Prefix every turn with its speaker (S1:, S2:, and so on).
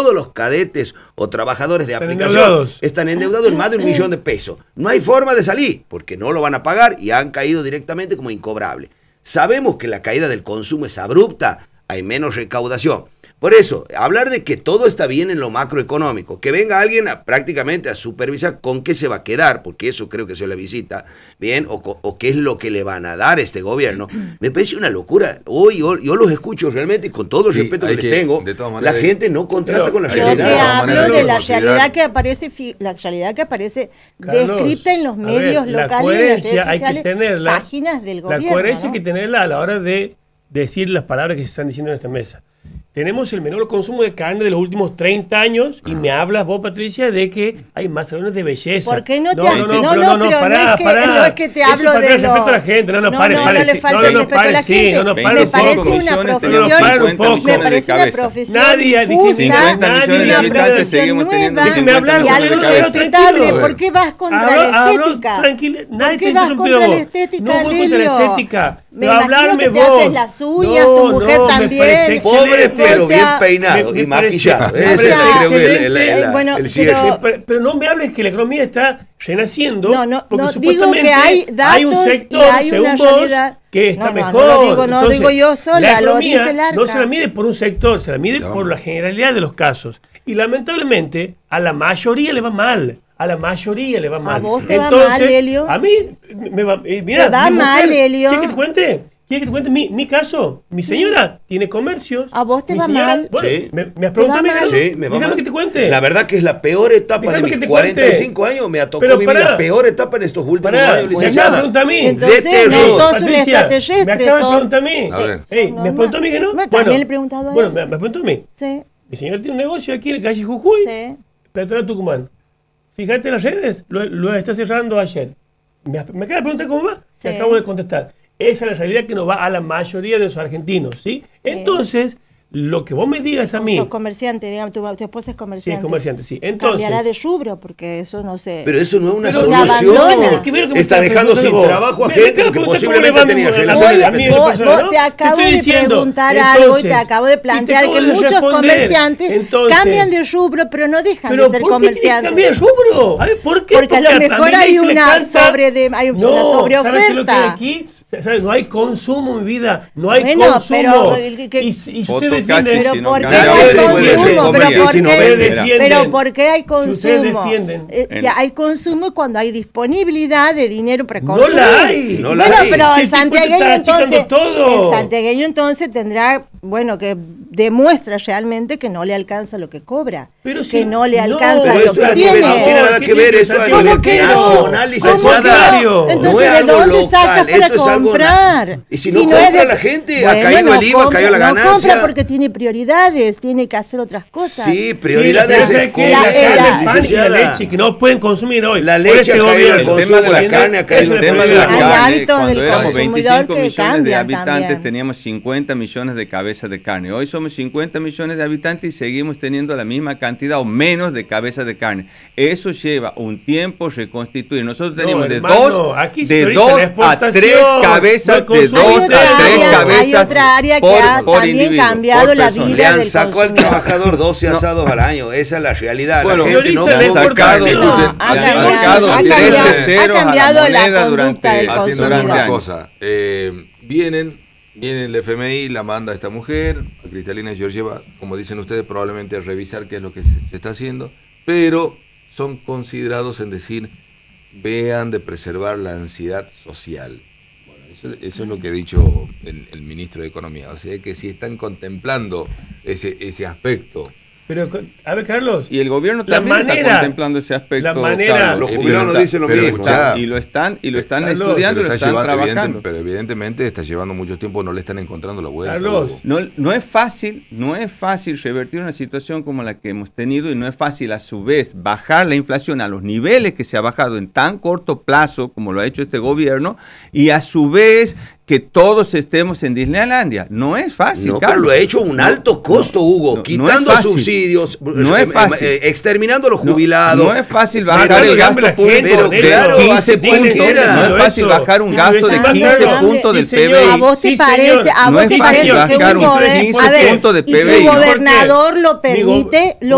S1: todos los cadetes o trabajadores de aplicación están endeudados en más de 1 millón de pesos. No hay forma de salir, porque no lo van a pagar y han caído directamente como incobrable. Sabemos que la caída del consumo es abrupta, hay menos recaudación. Por eso, hablar de que todo está bien en lo macroeconómico, que venga alguien prácticamente a supervisar con qué se va a quedar, porque eso creo que se le visita, bien, o qué es lo que le van a dar a este gobierno, me parece una locura. Hoy yo los escucho realmente y con todo el respeto que les tengo, la gente no contrasta con la realidad.
S2: Yo te hablo de la realidad que aparece, Carlos, descrita en los medios locales, en las redes sociales, páginas del gobierno.
S3: La coherencia hay que tenerla a la hora de decir las palabras que se están diciendo en esta mesa. Tenemos el menor consumo de carne de los últimos 30 años y me hablas vos, Patricia, de que hay más salones de belleza.
S2: ¿Por qué no te hablo? No es que te hablo de
S3: respeto a la gente. No le falta el respeto a la gente.
S2: Me parece una profesión
S3: nadie,
S4: 50 millones de habitantes seguimos teniendo.
S3: Déjenme hablar.
S2: Y algo respetable. ¿Por qué vas contra la estética?
S3: ¿Por
S2: qué vas contra la estética, Lelio? Me imagino que te haces las uñas, tu mujer también.
S1: Pobre, pero bien peinado y maquillado. Ese creo que el cierre.
S3: Pero no me hables que la economía está renaciendo. Porque
S2: no
S3: supuestamente
S2: digo que hay datos
S3: hay un sector,
S2: y hay
S3: según
S2: una
S3: vos,
S2: realidad
S3: que está mejor.
S2: No lo digo yo sola, lo dice el ARCA.
S3: No se la mide por un sector, se la mide por la generalidad de los casos. Y lamentablemente a la mayoría le va mal. A la mayoría le va mal.
S2: ¿A vos te va mal, Lelio?
S3: A mí me va... Mira,
S2: ¿te va mal, Lelio?
S3: ¿Quieres que te cuente? ¿Quieres que te cuente mi caso? Mi señora tiene comercios.
S2: ¿A vos te va mal?
S3: Bueno, sí. ¿Me has preguntado a mí?
S1: Sí, me va mal.
S3: Déjame que te cuente.
S1: La verdad que es la peor etapa de mis 45 años. Me ha tocado vivir la peor etapa en estos últimos años, licenciada.
S3: Me pregunta a mí.
S2: Entonces no sos un extraterrestre.
S3: Me acaba de preguntar a mí. ¿Me preguntó a mí que no?
S2: También le he preguntado a él.
S3: Bueno, me preguntó a mí.
S2: Sí.
S3: Mi señora tiene un negocio aquí en la calle Jujuy.
S2: Sí.
S3: Peatonal Tucumán. Fíjate en las redes, lo está cerrando ayer. Me acaba de preguntar cómo va. Te acabo de contestar. Esa es la realidad que nos va a la mayoría de los argentinos, ¿sí? Entonces, lo que vos me digas a mí...
S2: Sos comerciante, digamos, tu esposa es comerciante.
S3: Sí, es comerciante, sí. Entonces,
S2: cambiará de rubro, porque eso no sé...
S1: Pero eso no es una solución. Está dejando sin trabajo a gente que posiblemente tenía relaciones de...
S2: Vos te acabo de preguntar algo y te acabo de plantear que muchos comerciantes cambian de rubro, pero no dejan de ser comerciantes.
S3: ¿Pero por qué cambian de rubro? A ver, ¿por qué?
S2: Porque a lo mejor hay una sobreoferta.
S3: No hay consumo, mi vida. No hay consumo.
S2: Pero ¿por qué hay consumo?
S3: Si
S2: hay consumo cuando hay disponibilidad de dinero para consumir.
S1: No la hay.
S2: Pero el santiagueño entonces tendrá, que demuestra realmente que no le alcanza lo que cobra, que no le alcanza lo que tiene.
S1: No tiene nada que ver eso a nivel nacional, licenciada.
S2: Entonces, ¿de dónde sacas para comprar?
S1: Y si no compra la gente, ha caído el IVA, cayó la ganancia.
S2: No compra porque tiene prioridades, tiene que hacer otras cosas.
S1: Sí, prioridades.
S3: La leche que no pueden consumir hoy.
S1: La leche ha caído, el consumo de la carne ha caído.
S4: El tema de la carne, cuando éramos 25 millones de habitantes, teníamos 50 millones de cabezas de carne. Hoy somos 50 millones de habitantes y seguimos teniendo la misma cantidad o menos de cabezas de carne. Eso lleva un tiempo reconstituir. Nosotros teníamos de 2 a 3 cabezas,
S2: Hay otra área que ha también cambiado la vida del consumidor.
S1: Le han sacado al trabajador 12 asados al año. Esa es la realidad.
S4: Bueno,
S1: la gente no
S4: ha sacado 13 ceros a la moneda durante años.
S5: Viene el FMI, la manda a esta mujer, a Cristalina Georgieva, como dicen ustedes, probablemente a revisar qué es lo que se está haciendo, pero son considerados en decir, vean de preservar la ansiedad social. Bueno, eso es lo que ha dicho el ministro de Economía, o sea que si están contemplando ese aspecto.
S3: Pero, a ver, Carlos.
S4: Y el gobierno también está contemplando ese aspecto.
S3: La manera.
S1: Los jubilados no dicen lo mismo.
S4: Y lo están estudiando y lo están trabajando.
S5: Pero evidentemente está llevando mucho tiempo, no le están encontrando la vuelta.
S3: Carlos.
S4: No es fácil revertir una situación como la que hemos tenido y no es fácil a su vez bajar la inflación a los niveles que se ha bajado en tan corto plazo como lo ha hecho este gobierno y a su vez que todos estemos en Disneylandia. No es fácil,
S1: Carlos. Pero lo ha hecho a un alto costo, Hugo, quitando subsidios, exterminando a los jubilados.
S4: No es fácil bajar el gasto público de 15 puntos. No es fácil bajar un gasto de 15 puntos del PBI.
S2: ¿A vos te parece que un gobernador lo permite?